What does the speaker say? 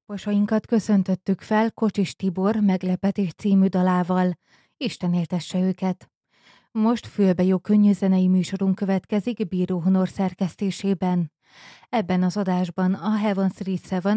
Taposainkat köszöntöttük fel Kocsis Tibor Meglepetés című dalával. Isten éltesse őket! Most fülbejó könnyű zenei műsorunk következik Bíró Honor szerkesztésében. Ebben az adásban a Heaven 37